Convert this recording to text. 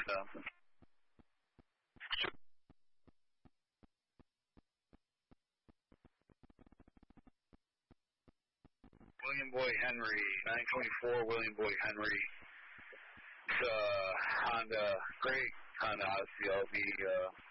William Boyd Henry, 924 William Boyd Henry. It's a Honda, great Honda Odyssey LV,